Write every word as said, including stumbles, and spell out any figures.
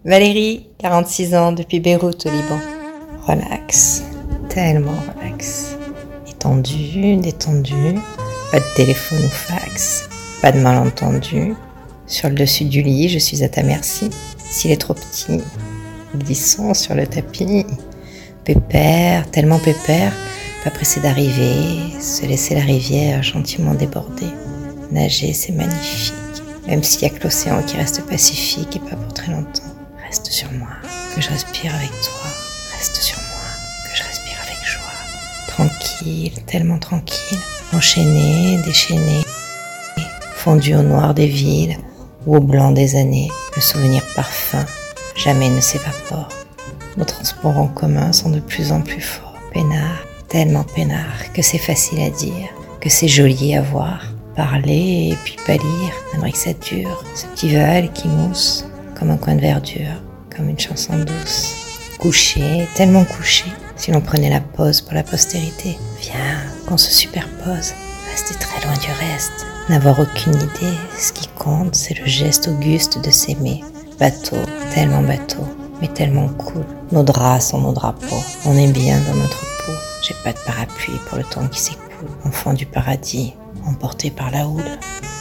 Valérie, quarante-six ans, depuis Beyrouth au Liban. Relax, tellement relax. Étendu, détendu, pas de téléphone ou fax, pas de malentendu. Sur le dessus du lit, je suis à ta merci. S'il est trop petit, glissons sur le tapis. Pépère, tellement pépère, pas pressé d'arriver, se laisser la rivière gentiment déborder. Nager, c'est magnifique, même s'il y a que l'océan qui reste pacifique et pas pour très longtemps. Reste sur moi, que je respire avec toi. Reste sur moi, que je respire avec joie. Tranquille, tellement tranquille, enchaîné, déchaîné, fondu au noir des villes ou au blanc des années. Le souvenir parfum jamais ne s'évapore. Nos transports en commun sont de plus en plus forts. Peinard, tellement peinard que c'est facile à dire, que c'est joli à voir. Parler et puis pâlir, aimerait que ça dure. Ce petit Val qui mousse comme un coin de verdure, comme une chanson douce. Couché, tellement couché, si l'on prenait la pause pour la postérité. Viens, qu'on se superpose, rester très loin du reste. N'avoir aucune idée, ce qui compte, c'est le geste auguste de s'aimer. Bateau, tellement bateau, mais tellement cool. Nos draps sont nos drapeaux, on est bien dans notre peau. J'ai pas de parapluie pour le temps qui s'écoule. Enfant du paradis, emporté par la houle.